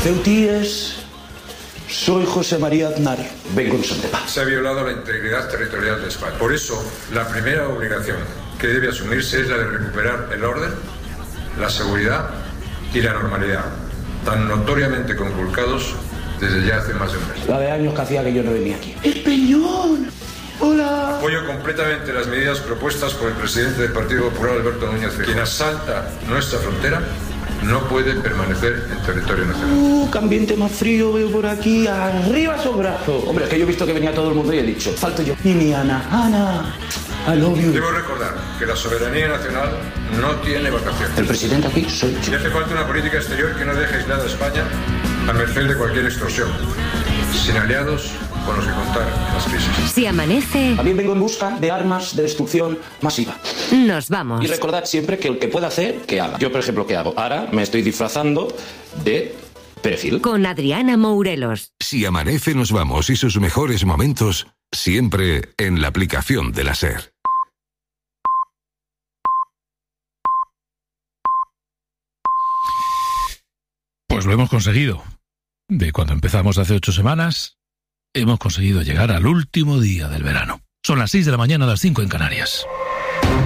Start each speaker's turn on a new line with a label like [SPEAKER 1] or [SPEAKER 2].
[SPEAKER 1] Ceutíes, soy José María Aznar, vengo en son de paz.
[SPEAKER 2] Se ha violado la integridad territorial de España. Por eso, la primera obligación que debe asumirse es la de recuperar el orden, la seguridad y la normalidad, tan notoriamente conculcados desde ya hace más de un mes.
[SPEAKER 1] La de años que hacía que yo no venía aquí. ¡El Peñón! ¡Hola!
[SPEAKER 2] Apoyo completamente las medidas propuestas por el presidente del Partido Popular, Alberto Núñez Feijóo. Quien asalta nuestra frontera no puede permanecer en territorio nacional.
[SPEAKER 1] ¡Qué ambiente más frío veo por aquí! ¡Arriba esos brazos! Hombre, es que yo he visto que venía todo el mundo y he dicho, falto yo. Y mi Ana, I love you.
[SPEAKER 2] Debo recordar que la soberanía nacional no tiene vacaciones.
[SPEAKER 1] El presidente aquí soy yo.
[SPEAKER 2] Y hace falta una política exterior que no deje aislada a España a merced de cualquier extorsión, sin aliados con los que contar en las crisis.
[SPEAKER 3] Si amanece...
[SPEAKER 1] También vengo en busca de armas de destrucción masiva.
[SPEAKER 3] Nos vamos.
[SPEAKER 1] Y recordad siempre que el que pueda hacer, que haga. Yo, por ejemplo, ¿qué hago? Ahora me estoy disfrazando de Perejil.
[SPEAKER 3] Con Adriana Mourelos.
[SPEAKER 4] Si amanece, nos vamos y sus mejores momentos siempre en la aplicación de la SER.
[SPEAKER 5] Pues lo hemos conseguido. De cuando empezamos hace 8 semanas, hemos conseguido llegar al último día del verano. Son las 6 de la mañana, las 5 en Canarias.